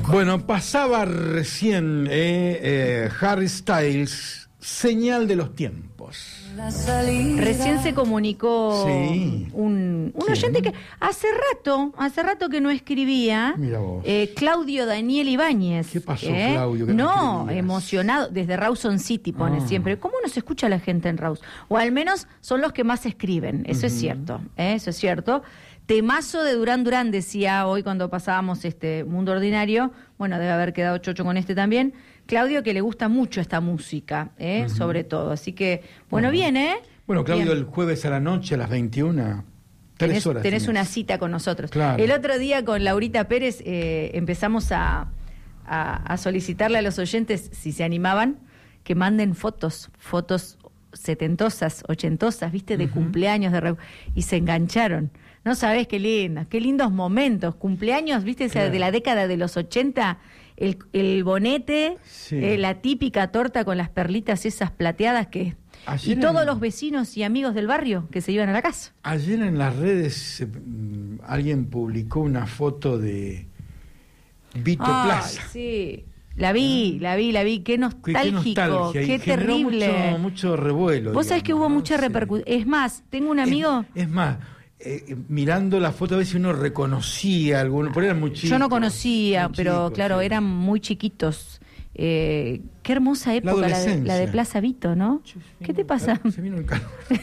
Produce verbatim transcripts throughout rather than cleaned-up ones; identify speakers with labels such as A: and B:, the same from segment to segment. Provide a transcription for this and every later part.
A: Bueno, pasaba recién eh, eh, Harry Styles, Señal de los Tiempos.
B: Recién se comunicó
A: sí.
B: un, un oyente que hace rato, hace rato que no escribía.
A: Mira vos.
B: Eh, Claudio Daniel Ibáñez.
A: ¿Qué pasó,
B: ¿eh?
A: Claudio? Que
B: no,
A: no
B: emocionado, desde Rawson City pone
A: ah.
B: siempre. ¿Cómo nos escucha la gente en Rawson? O al menos son los que más escriben, eso uh-huh. es cierto, ¿eh? Eso es cierto. Temazo de Durán Durán, decía hoy cuando pasábamos este Mundo Ordinario. Bueno, debe haber quedado chocho con este también. Claudio, que le gusta mucho esta música, ¿eh? Uh-huh. Sobre todo. Así que, bueno, bueno. bien, ¿eh?
A: Bueno, Claudio,
B: bien.
A: El jueves a la noche, a las veintiuna, tres
B: tenés,
A: horas.
B: Tenés una cita con nosotros.
A: Claro.
B: El otro día con Laurita Pérez eh, empezamos a, a, a solicitarle a los oyentes, si se animaban, que manden fotos, fotos setentosas, ochentosas, ¿viste? De uh-huh. cumpleaños, de re... y se engancharon. No sabés qué lindas, qué lindos momentos. Cumpleaños, ¿viste? Claro. De la década de los ochenta, el, el bonete, sí. eh, la típica torta con las perlitas esas plateadas que... Ayer y todos en... los vecinos y amigos del barrio que se iban a la casa.
A: Ayer en las redes eh, alguien publicó una foto de Vito
B: Ay,
A: Plaza.
B: Sí, la vi, la vi, la vi. Qué nostálgico, qué, qué, qué terrible.
A: Mucho, mucho revuelo.
B: Vos digamos, sabés que hubo
A: ¿no?
B: mucha sí. repercusión. Es más, tengo un amigo...
A: Es, es más... Eh, mirando la foto a ver si uno reconocía alguno, pero eran muy chicos.
B: Yo no conocía, pero
A: chicos,
B: claro,
A: sí.
B: eran muy chiquitos. Eh, qué hermosa época la, la, de, la de Plaza Vito, ¿no? Yo, ¿Qué te pasa?
A: Se vino el calor.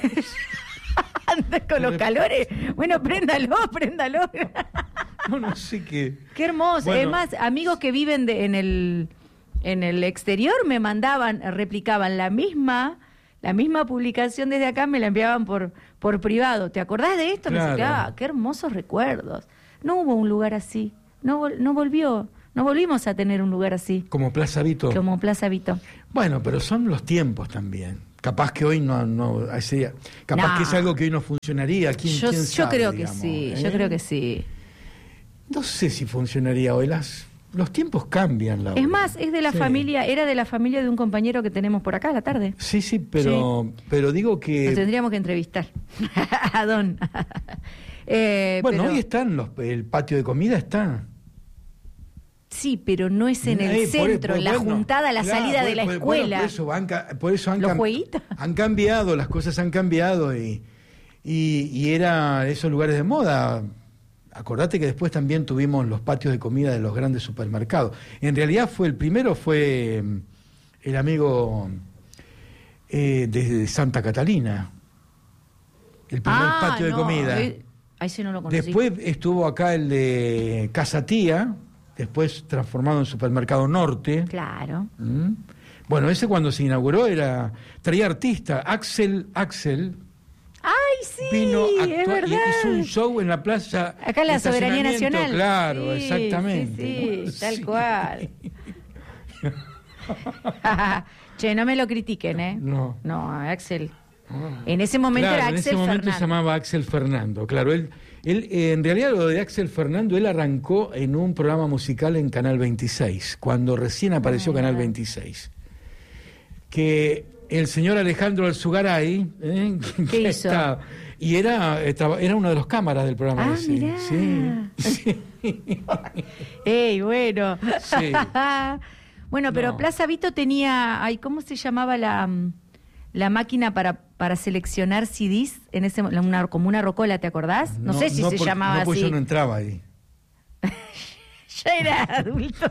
B: Andas con los calores. Bueno, préndalo, préndalo.
A: No, no sé qué.
B: Qué hermoso. Bueno. Además, amigos que viven de, en el en el exterior me mandaban, replicaban la misma la misma publicación desde acá, me la enviaban por por privado. ¿Te acordás de esto?
A: Claro.
B: Me decía, ah, qué hermosos recuerdos. No hubo un lugar así. No no volvió. No volvimos a tener un lugar así.
A: Como Plaza Vito.
B: Como Plaza Vito.
A: Bueno, pero son los tiempos también. Capaz que hoy no, no ese, capaz no. que es algo que hoy no funcionaría. ¿Quién,
B: yo
A: quién
B: yo
A: sabe,
B: creo
A: digamos,
B: que sí,
A: ¿eh?
B: yo creo que sí.
A: No sé si funcionaría hoy. Las, los tiempos cambian, Laura.
B: Es más, es de la
A: sí.
B: familia, era de la familia de un compañero que tenemos por acá a la tarde.
A: Sí, sí, pero, sí. pero digo que...
B: Lo tendríamos que entrevistar. A Don. eh,
A: bueno,
B: pero...
A: hoy están los, el patio de comida está.
B: Sí, pero no es en el eh, centro, por, por, la bueno, juntada, la claro, salida por, de la
A: por,
B: escuela.
A: Bueno, por eso han, por eso han,
B: ¿Los
A: cam
B: jueguitos?
A: han cambiado, las cosas han cambiado y, y, y era esos lugares de moda. Acordate que después también tuvimos los patios de comida de los grandes supermercados. En realidad fue el primero fue el amigo eh, de Santa Catalina, el primer
B: ah,
A: patio
B: no,
A: de comida.
B: Eh, ahí sí no lo conocí.
A: Después estuvo acá el de Casa Tía, después transformado en Supermercado Norte.
B: Claro.
A: ¿Mm? Bueno, ese cuando se inauguró era traía artista, Axel Axel.
B: ¡Ay, sí!
A: Vino,
B: es verdad.
A: Hizo un show en la plaza.
B: Acá en la Soberanía Nacional.
A: Claro,
B: sí,
A: exactamente.
B: Sí, sí,
A: ¿no?
B: tal
A: sí.
B: cual. Che, no me lo critiquen, ¿eh?
A: No.
B: No, Axel. Ah. En ese momento
A: claro,
B: era Axel
A: Fernando. En ese momento
B: Fernando.
A: se llamaba Axel Fernando. Claro, él, él eh, en realidad lo de Axel Fernando, él arrancó en un programa musical en Canal veintiséis, cuando recién apareció ah, Canal veintiséis. Que el señor Alejandro Alzugaray, ¿eh?
B: ¿Qué hizo?
A: Está, y era, estaba, era uno de los cámaras del programa.
B: Ah,
A: ese.
B: mirá.
A: Sí.
B: ¡Ey, bueno!
A: Sí.
B: Bueno, pero
A: No.
B: Plaza Vito tenía, ay, ¿cómo se llamaba la, la máquina para, para seleccionar C Ds? En ese, una, como una rocola, ¿te acordás? No, no sé si
A: no
B: se
A: por,
B: llamaba
A: no, pues
B: así.
A: yo no entraba ahí.
B: Ya era adulto.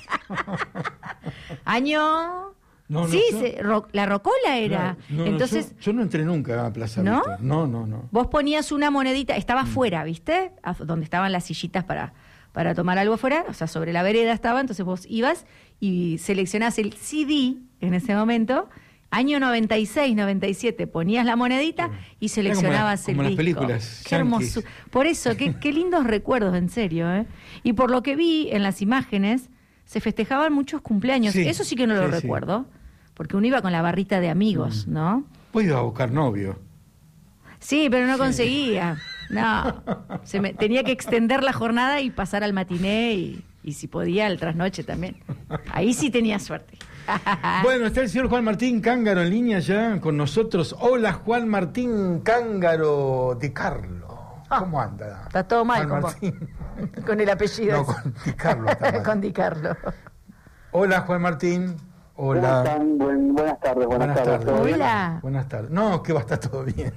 B: Año...
A: No, no,
B: sí,
A: yo,
B: se, ro, la rocola era.
A: Claro, no,
B: Entonces,
A: no, yo, yo no entré nunca a Plaza
B: ¿no?
A: Vito. No, no, no.
B: Vos ponías una monedita, estaba
A: Mm.
B: afuera, ¿viste? A, donde estaban las sillitas para, para tomar algo afuera, o sea, sobre la vereda estaba, entonces vos ibas y seleccionás el C D en ese momento, año noventa y seis, noventa y siete, ponías la monedita y seleccionabas
A: como la,
B: el
A: como
B: disco.
A: las películas
B: Qué hermoso. Por eso, qué, qué lindos recuerdos, en serio, ¿eh? Y por lo que vi en las imágenes, se festejaban muchos cumpleaños.
A: Sí,
B: Eso sí que no lo
A: sí,
B: recuerdo. Porque uno iba con la barrita de amigos, ¿no?
A: Vos ibas a buscar novio.
B: Sí, pero no
A: Sí.
B: conseguía. No. Se me, tenía que extender la jornada y pasar al matiné y, y si podía al trasnoche también. Ahí sí tenía suerte.
A: Bueno, está el señor Juan Martín Cángaro en línea ya con nosotros. Hola, Juan Martín Cángaro de Carlo.
B: Ah,
A: ¿Cómo anda?
B: Está todo mal
A: Juan
B: con,
A: Martín.
B: con el apellido.
A: No, con Di Carlo está mal.
B: Con Di Carlo.
A: Hola, Juan Martín. Hola.
C: ¿Cómo están? Buen, buenas tardes, buenas,
A: Buenas
C: tardes.
A: tardes.
B: Hola.
A: Buenas tardes. No, que va a estar todo bien.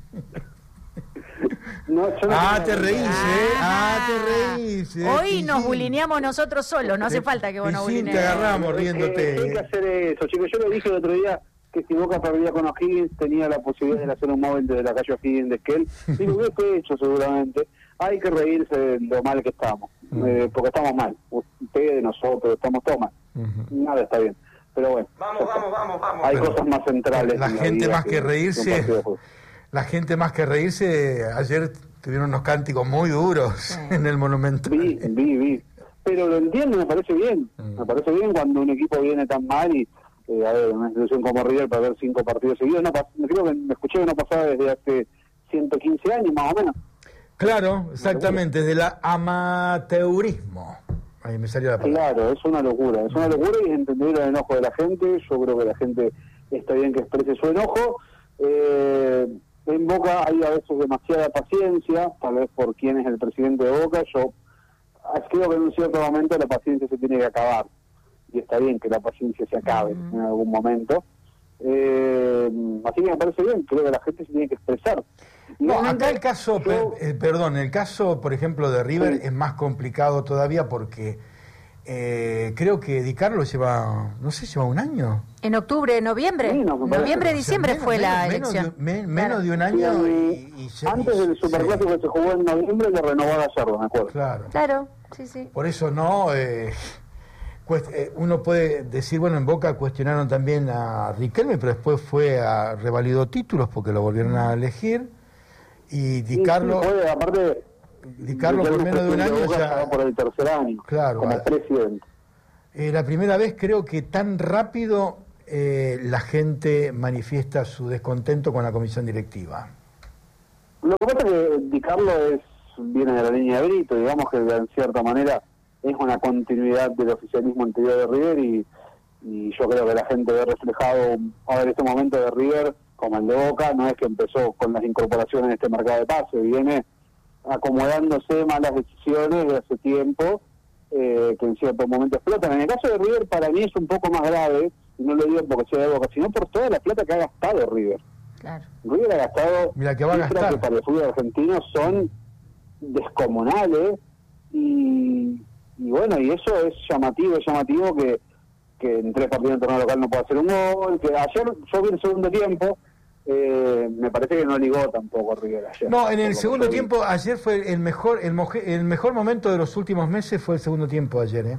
C: No, yo no
A: Ah,
C: tengo
A: te
C: nada.
A: reís, ¿eh? Ah,
B: Ah.
A: te reís. ¿eh?
B: Hoy
A: Sí,
B: nos
A: sí.
B: bulineamos nosotros solos, no hace
A: Te-
B: falta que vos nos
A: sí, sí,
B: bulinees.
A: te agarramos
C: Es que
A: riéndote.
C: Hay que hacer eso, chicos. Yo le dije el otro día que si Boca perdía con O'Higgins tenía la posibilidad de hacer un móvil desde la calle O'Higgins de Esquel. Y lo hubiese hecho seguramente. Hay que reírse de lo mal que estamos,
A: Mm.
C: eh, porque estamos mal. Ustedes, nosotros, estamos todos mal.
A: Ujú.
C: Nada está bien. Pero bueno,
D: Vamos, vamos, vamos, vamos.
C: hay
A: Pero
C: cosas más centrales.
A: la
C: en
A: gente
C: vida
A: más que
C: un
A: reírse-
C: partido de fútbol.
A: La gente más que reírse, ayer tuvieron unos cánticos muy duros
B: Sí.
A: en el Monumental.
C: Vi, vi, vi. Pero lo entiendo, me parece bien.
A: Mm.
C: Me parece bien cuando un equipo viene tan mal y, eh, a ver, una institución como River perder cinco partidos seguidos. No, pas- creo que me escuché que no pasaba desde hace ciento quince años, más o menos.
A: Claro, exactamente, desde el amateurismo. Ahí me salió la palabra.
C: Claro, es una locura. Es una locura y es entender el enojo de la gente. Yo creo que la gente está bien que exprese su enojo. Eh, en Boca hay a veces demasiada paciencia, tal vez por quién es el presidente de Boca. Yo creo que en un cierto momento la paciencia se tiene que acabar. Y está bien que la paciencia se acabe
B: Ujú.
C: en algún momento. Eh, así que me parece bien, creo que la gente se tiene que expresar.
A: No,
C: Igualmente,
A: acá el caso,
C: yo-
A: per- eh, perdón, el caso, por ejemplo, de River
C: Sí.
A: es más complicado todavía porque eh, creo que Di Carlo lleva, no sé, lleva un año.
B: En octubre, noviembre.
C: Sí, no, me parece.
B: Noviembre,
A: O sea,
B: diciembre
A: menos-
B: fue la
A: menos-
B: elección.
A: Menos de, me-
B: Claro.
A: menos de un año
C: Sí,
A: y, y se-
C: antes del
A: y-
C: Superclásico
A: sí,
C: que se jugó en noviembre le renovó a Gallardo, me acuerdo.
A: claro.
B: Claro, sí, sí.
A: Por eso no, eh, cuest- eh, uno puede decir, bueno, en Boca cuestionaron también a Riquelme, pero después fue a revalidó títulos porque lo volvieron a elegir. Y Di
C: Sí,
A: Carlo,
C: sí, fue, aparte,
A: Di Carlo por
C: Riquelme
A: menos de un
C: presidente
A: año
C: Boca
A: ya-
C: va por el tercer año,
A: Claro,
C: como
A: ah.
C: presidente.
A: eh, la primera vez creo que tan rápido eh, la gente manifiesta su descontento con la comisión directiva.
C: Lo que pasa es que Di Carlo es, viene de la línea de Brito, digamos que en cierta manera es una continuidad del oficialismo anterior de River y, y yo creo que la gente ve reflejado ahora en este momento de River como el de Boca, no es que empezó con las incorporaciones en este mercado de pase, viene acomodándose malas decisiones de hace tiempo eh, que en cierto momento explotan. En el caso de River para mí es un poco más grave, y no lo digo porque sea de Boca, sino por toda la plata que ha gastado River.
B: Claro.
C: River ha gastado
A: Mira, que va a
C: cifras
A: gastar.
C: que para el fútbol argentino son descomunales y, y bueno, y eso es llamativo, es llamativo que, que en tres partidos en torneo local no pueda hacer un gol, que ayer yo vi el segundo tiempo, eh, me parece que no ligó tampoco River ayer.
A: No, en
C: Por
A: el
C: lo
A: segundo
C: que yo vi.
A: tiempo, ayer fue el mejor, el, moje- el mejor momento de los últimos meses fue el segundo tiempo de ayer, ¿eh?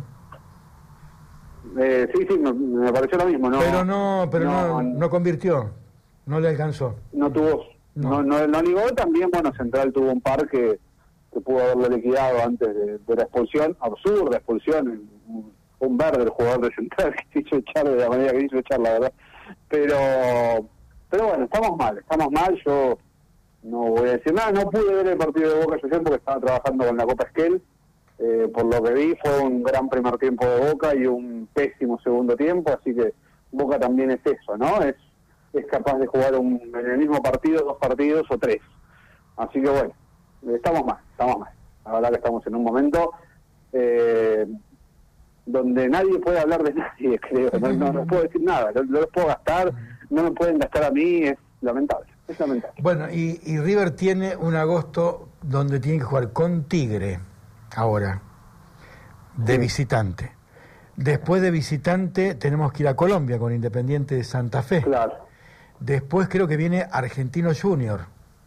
C: Eh, sí, sí, me, me pareció lo mismo, ¿no?
A: pero no, pero no,
C: no,
A: no convirtió, no le alcanzó.
C: no tuvo,
A: No.
C: no, no, no ligó. También, bueno, Central tuvo un par que, que pudo haberlo liquidado antes de, de la expulsión, absurda expulsión, un, un verde el jugador de Central que se hizo echar de la manera que se hizo echar, la verdad. Pero, pero bueno, estamos mal, estamos mal. Yo no voy a decir nada, no pude ver el partido de Boca ayer porque estaba trabajando con la Copa Esquel. Eh, por lo que vi fue un gran primer tiempo de Boca y un pésimo segundo tiempo, así que Boca también es eso, ¿no? Es es capaz de jugar un, en el mismo partido, dos partidos o tres. Así que bueno, estamos mal, estamos mal. La verdad que estamos en un momento eh, donde nadie puede hablar de nadie, creo. No, no, no puedo decir nada, no, no los puedo gastar, no me pueden gastar a mí, es lamentable, es lamentable.
A: Bueno, y, y River tiene un agosto donde tiene que jugar con Tigre, ahora, de
C: Sí.
A: visitante. Después de visitante tenemos que ir a Colombia con Independiente de Santa Fe.
C: Claro.
A: Después creo que viene Argentino Junior.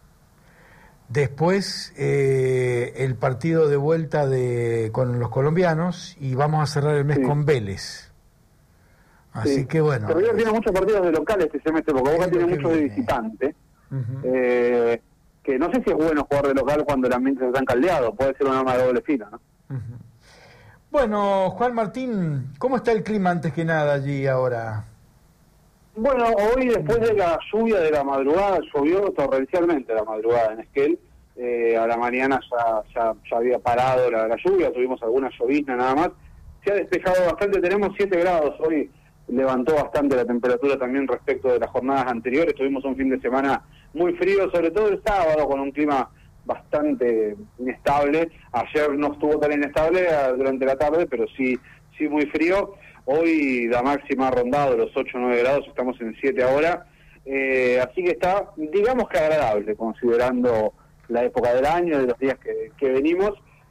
A: Después eh, el partido de vuelta de con los colombianos y vamos a cerrar el mes
C: Sí.
A: con Vélez. Así
C: Sí.
A: que bueno.
C: Pero River tiene muchos partidos de locales este semestre, porque Boca
A: Es lo
C: tiene
A: que
C: muchos de
A: viene.
C: visitante.
A: Ujú.
C: Eh, que no sé si es bueno jugar de local cuando el ambiente está tan caldeado, puede ser un arma de doble filo, ¿no?
A: Ujú. Bueno, Juan Martín, ¿cómo está el clima antes que nada allí ahora?
C: Bueno, hoy después de la lluvia de la madrugada, llovió torrencialmente la madrugada en Esquel, eh, a la mañana ya, ya, ya había parado la, la lluvia, tuvimos alguna llovizna nada más, se ha despejado bastante, tenemos siete grados hoy, levantó bastante la temperatura también respecto de las jornadas anteriores, tuvimos un fin de semana muy frío, sobre todo el sábado con un clima bastante inestable. Ayer no estuvo tan inestable durante la tarde, pero sí, sí muy frío. Hoy la máxima ha rondado los ocho o nueve grados, estamos en siete ahora. Eh, así que está, digamos que agradable, considerando la época del año, de los días que, que venimos.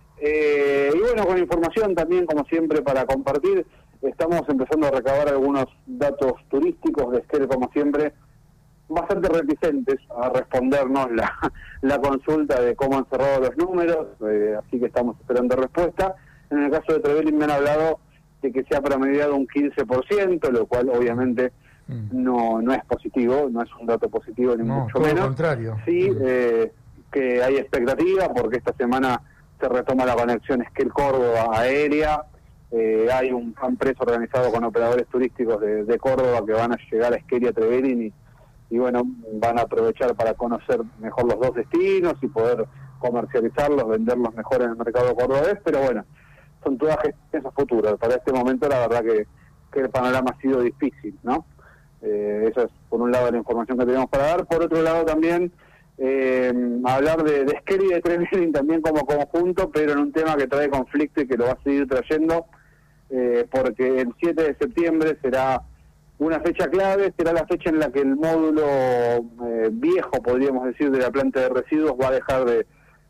C: Eh, y bueno, con información también, como siempre, para compartir. Estamos empezando a recabar algunos datos turísticos de Esquel, como siempre, bastante reticentes a respondernos la, la consulta de cómo han cerrado los números, eh, así que estamos esperando respuesta. En el caso de Trevelin me han hablado de que se ha promediado un quince por ciento, lo cual obviamente mm. no no es positivo, no es un dato positivo ni
A: no,
C: mucho
A: todo
C: menos.
A: Lo contrario.
C: Sí, eh, que hay expectativa porque esta semana se retoma la conexión Esquel-Córdoba aérea. Eh, hay un fan press organizado con operadores turísticos de, de Córdoba que van a llegar a Esquel y a Trevelin y, y bueno, van a aprovechar para conocer mejor los dos destinos y poder comercializarlos, venderlos mejor en el mercado cordobés, pero bueno, son todas gestiones futuras. Para este momento la verdad que, que el panorama ha sido difícil, ¿no? Eh, eso es por un lado la información que tenemos para dar. Por otro lado también eh, hablar de, de Esquel y de Trevelin también como conjunto, pero en un tema que trae conflicto y que lo va a seguir trayendo, eh, porque el siete de septiembre será una fecha clave, será la fecha en la que el módulo eh, viejo, podríamos decir, de la planta de residuos va a dejar de,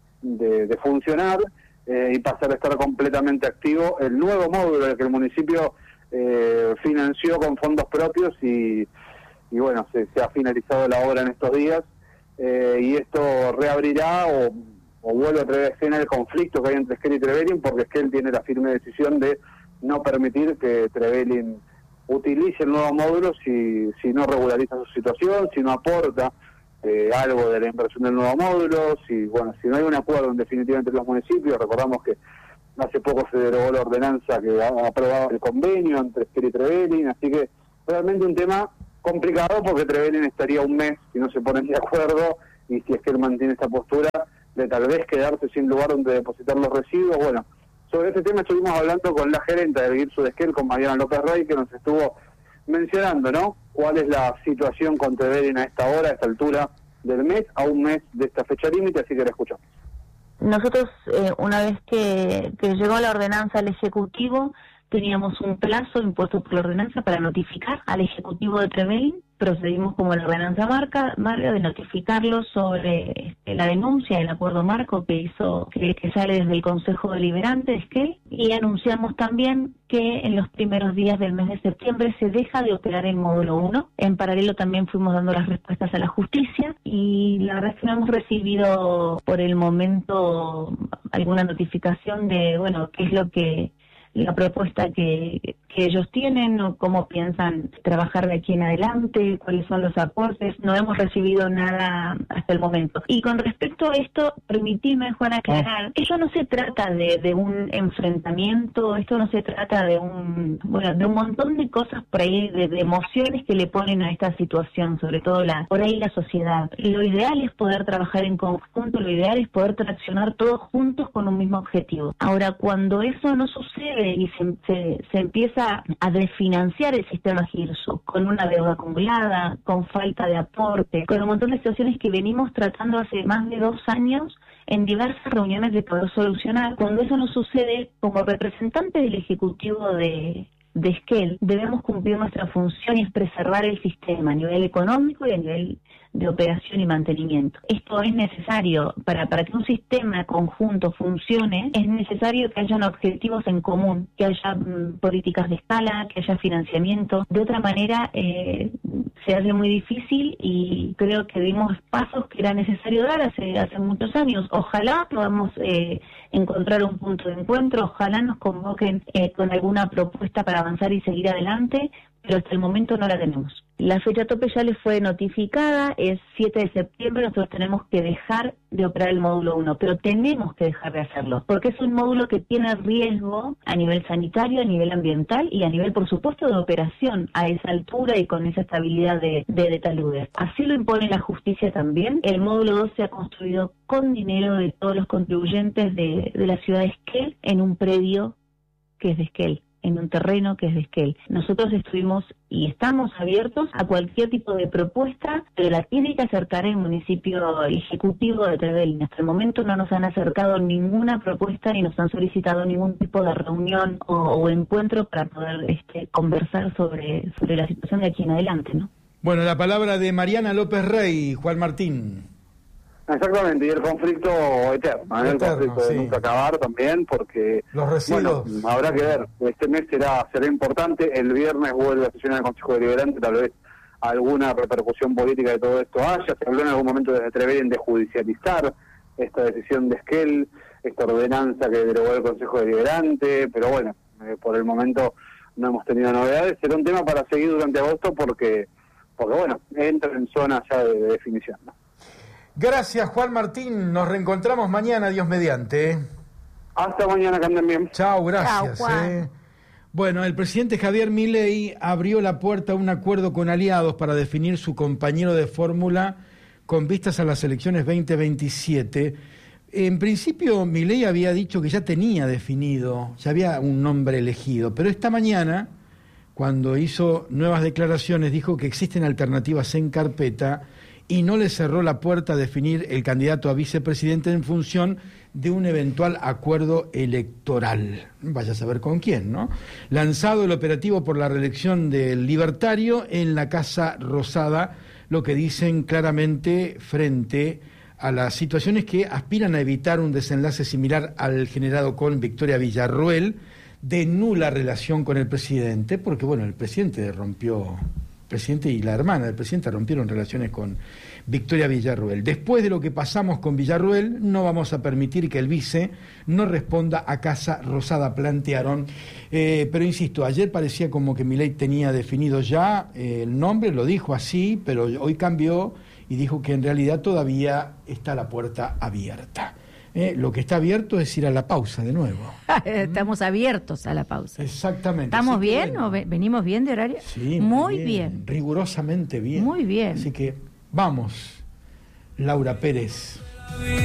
C: de, de funcionar eh, y pasar a estar completamente activo el nuevo módulo del que el municipio eh, financió con fondos propios y, y bueno, se, se ha finalizado la obra en estos días eh, y esto reabrirá o, o vuelve a traer a escena el conflicto que hay entre Esquel y Trevelin, porque Esquel tiene la firme decisión de no permitir que Trevelin utilice el nuevo módulo si, si no regulariza su situación, si no aporta eh, algo de la inversión del nuevo módulo, si bueno si no hay un acuerdo en definitiva entre los municipios. Recordamos que hace poco se derogó la ordenanza que ha aprobado el convenio entre Esquel y Trevelin, así que realmente un tema complicado porque Trevelin estaría un mes si no se ponen de acuerdo y si Esquel mantiene esta postura de tal vez quedarse sin lugar donde depositar los residuos. Bueno, sobre este tema estuvimos hablando con la gerenta del Guirsu de Esquel, con Mariana López Rey, que nos estuvo mencionando, ¿no?, cuál es la situación con Trevelin a esta hora, a esta altura del mes, a un mes de esta fecha límite, así que la escuchamos.
D: Nosotros, eh, una vez que, que llegó la ordenanza al Ejecutivo, teníamos un plazo impuesto por la ordenanza para notificar al Ejecutivo de Trevelin. Procedimos como la ordenanza marca, marca de notificarlo sobre este, la denuncia, el acuerdo marco que hizo, que, que sale desde el Consejo Deliberante de Esquel, y anunciamos también que en los primeros días del mes de septiembre se deja de operar el módulo uno. En paralelo también fuimos dando las respuestas a la justicia y la verdad es que no hemos recibido por el momento alguna notificación de, bueno, qué es lo que la propuesta que, que ellos tienen o cómo piensan trabajar de aquí en adelante, cuáles son los aportes. No hemos recibido nada hasta el momento. Y con respecto a esto, permitime, Juan, aclarar, esto no se trata de, de un enfrentamiento, esto no se trata de un, bueno, de un montón de cosas por ahí, de, de emociones que le ponen a esta situación, sobre todo la por ahí la sociedad. Lo ideal es poder trabajar en conjunto, lo ideal es poder traccionar todos juntos con un mismo objetivo. Ahora, cuando eso no sucede y se, se, se empieza a desfinanciar el sistema Guirsu, con una deuda acumulada, con falta de aporte, con un montón de situaciones que venimos tratando hace más de dos años en diversas reuniones de poder solucionar. Cuando eso no sucede, como representantes del Ejecutivo de, de Esquel, debemos cumplir nuestra función y es preservar el sistema a nivel económico y a nivel de operación y mantenimiento. Esto es necesario para, para que un sistema conjunto funcione, es necesario que hayan objetivos en común, que haya mm, políticas de escala, que haya financiamiento. De otra manera, eh, se hace muy difícil y creo que dimos pasos que era necesario dar hace, hace muchos años. Ojalá podamos eh, encontrar un punto de encuentro, ojalá nos convoquen eh, con alguna propuesta para avanzar y seguir adelante, pero hasta el momento no la tenemos. La fecha tope ya les fue notificada, es siete de septiembre, nosotros tenemos que dejar de operar el módulo uno, pero tenemos que dejar de hacerlo, porque es un módulo que tiene riesgo a nivel sanitario, a nivel ambiental y a nivel, por supuesto, de operación a esa altura y con esa estabilidad de, de, de taludes. Así lo impone la justicia también. El módulo dos se ha construido con dinero de todos los contribuyentes de, de la ciudad de Esquel en un predio que es de Esquel. en un terreno que es de Esquel. Nosotros estuvimos y estamos abiertos a cualquier tipo de propuesta, pero la tiene que acercar el municipio ejecutivo de Trevelin. Hasta el momento no nos han acercado ninguna propuesta ni nos han solicitado ningún tipo de reunión o, o encuentro para poder este, conversar sobre, sobre la situación de aquí en adelante, ¿no?
A: Bueno, la palabra de Mariana López Rey, Juan Martín.
C: Exactamente, y el conflicto eterno, ¿eh? El
A: Eterno,
C: conflicto
A: sí.
C: de nunca acabar también, porque
A: Los residuos.
C: bueno, habrá que ver, este mes será será importante, el viernes vuelve a sesionar el Consejo Deliberante, tal vez alguna repercusión política de todo esto haya, se habló en algún momento desde Trevelin de judicializar esta decisión de Esquel, esta ordenanza que derogó el Consejo Deliberante, pero bueno, eh, por el momento no hemos tenido novedades, será un tema para seguir durante agosto porque, porque bueno, entra en zona ya de, de definición, ¿no?
A: Gracias, Juan Martín. Nos reencontramos mañana, Dios mediante.
C: Hasta mañana, que anden bien.
A: Chao, gracias.
B: Chao, Juan.
A: eh. Bueno, el presidente Javier Milei abrió la puerta a un acuerdo con aliados para definir su compañero de fórmula con vistas a las elecciones veinte veintisiete. En principio, Milei había dicho que ya tenía definido, ya había un nombre elegido, pero esta mañana, cuando hizo nuevas declaraciones, dijo que existen alternativas en carpeta y no le cerró la puerta a definir el candidato a vicepresidente en función de un eventual acuerdo electoral. Vaya a saber con quién, ¿no? Lanzado el operativo por la reelección del libertario en la Casa Rosada, lo que dicen claramente frente a las situaciones que aspiran a evitar un desenlace similar al generado con Victoria Villarruel, de nula relación con el presidente, porque bueno, el presidente rompió... El presidente y la hermana del presidente rompieron relaciones con Victoria Villarruel. Después de lo que pasamos con Villarruel, no vamos a permitir que el vice no responda a Casa Rosada, plantearon. Eh, pero insisto, ayer parecía como que Milei tenía definido ya eh, el nombre, lo dijo así, pero hoy cambió y dijo que en realidad todavía está la puerta abierta. Eh, lo que está abierto es ir a la pausa de nuevo.
B: Estamos abiertos a la pausa.
A: Exactamente.
B: ¿Estamos
A: Así que,
B: bien
A: bueno,
B: o ve- venimos bien de horario?
A: Sí,
B: muy bien.
A: Rigurosamente bien.
B: Muy bien.
A: Así que vamos, Laura Pérez.